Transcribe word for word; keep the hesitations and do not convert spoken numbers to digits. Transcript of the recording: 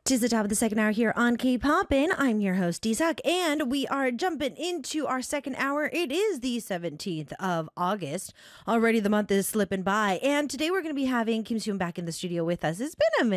Tis the top of the second hour here on K-Poppin'. I'm your host, D-Suck, and we are jumping into our second hour. It is the seventeenth of August. Already the month is slipping by, and today we're going to be having Kim Seon back in the studio with us. It's been a minute.